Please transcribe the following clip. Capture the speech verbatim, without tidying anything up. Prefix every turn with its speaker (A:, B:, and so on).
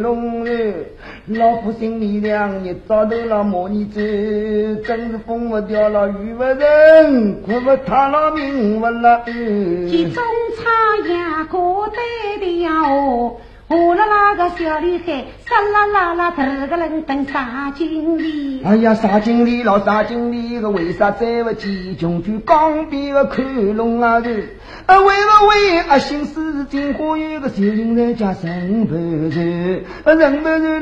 A: 龙人，老夫心里凉，一早头了莫你走，真是风不掉了雨不人，苦不他了命不了。
B: 其中差呀过得的呀哦。我啦啦个小女孩，沙啦啦啦，头个人等啥经理？
A: 哎呀，啥经理老啥经理个，为啥再不集中去江边个看龙啊个？啊，为不为啊，心思金花有个小人在家生不着，啊，人不着。